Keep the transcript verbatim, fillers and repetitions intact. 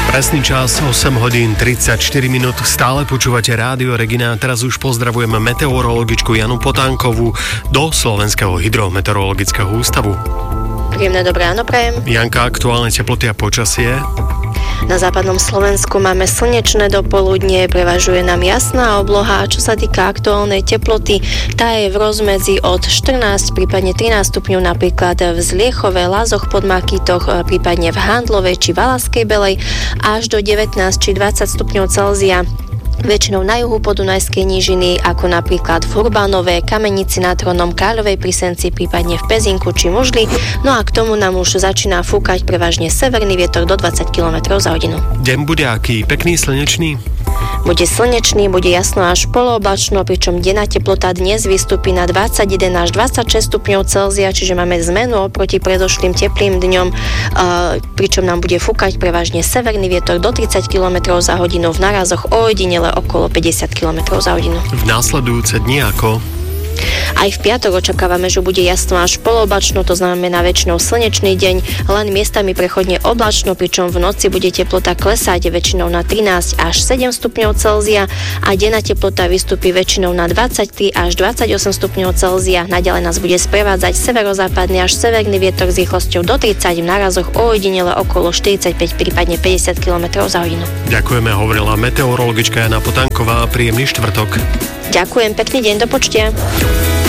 Presný čas osem hodín tridsaťštyri minút. Stále počúvate Rádio Regina. Teraz už pozdravujeme meteorologičku Janu Potánkovú do Slovenského hydrometeorologického ústavu. Príjemné dobré ráno prajem. Janka, aktuálne teploty a počasie? Na západnom Slovensku máme slnečné dopoludnie, prevažuje nám jasná obloha a čo sa týka aktuálnej teploty, tá je v rozmedzi od štrnásť, prípadne trinásť stupňov napríklad v Zliechove, Lázoch pod Markítoch, prípadne v Handlovej či Valaskej Belej až do devätnásť či dvadsať stupňov Celzia. Väčšinou na juhu podunajskej nížiny, ako napríklad v Urbánove, Kamenici nad Hronom, Kráľovej pri Senci, prípadne v Pezinku či Mužli. No a k tomu nám už začína fúkať prevažne severný vietor do dvadsať kilometrov za hodinu. Deň bude aký? Pekný, slnečný? Bude slnečný, bude jasno až polooblačno, pričom denná teplota dnes vystúpi na dvadsaťjeden až dvadsaťšesť stupňov Celzia, čiže máme zmenu oproti predošlým teplým dňom, pričom nám bude fúkať prevažne severný vietor do tridsať kilometrov za hodinu, v nárazoch ojedinele okolo päťdesiat kilometrov za hodinu. V následujúce dni ako? Aj v piatok očakávame, že bude jasno až polooblačno, to znamená väčšinou slnečný deň, len miestami prechodne oblačno, pričom v noci bude teplota klesať väčšinou na trinásť až sedem stupňov Celzia a denná teplota vystúpi väčšinou na dvadsaťtri až dvadsaťosem stupňov Celzia. Naďalej nás bude sprevádzať severozápadný až severný vietor s rýchlosťou do tridsať, v nárazoch ojedinele okolo štyridsaťpäť, prípadne päťdesiat kilometrov za hodinu. Ďakujeme, hovorila meteorologička Jana Potánková. Príjemný štvrtok. Ďakujem, pekný deň, do počutia.